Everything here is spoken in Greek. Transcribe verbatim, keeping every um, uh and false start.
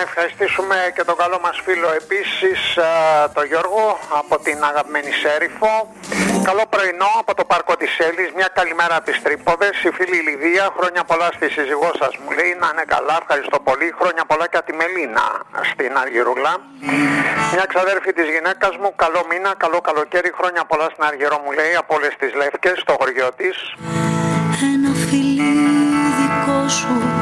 ευχαριστήσουμε και τον καλό μας φίλο επίσης, τον Γιώργο από την αγαπημένη Σέριφο. Καλό πρωινό από το Πάρκο της Έλλης, μια καλημέρα από τις Τρίποδες. Η φίλη Λιδία, χρόνια πολλά στη σύζυγό σας μου λέει, να είναι καλά, ευχαριστώ πολύ. Χρόνια πολλά και από τη Μελίνα στην Αργυρούλα. Μια ξαδέρφη της γυναίκας μου, καλό μήνα, καλό καλοκαίρι, χρόνια πολλά στην Αργυρό μου λέει, από όλες τις Λεύκες, στο χωριό της. Ένα φιλί δικό σου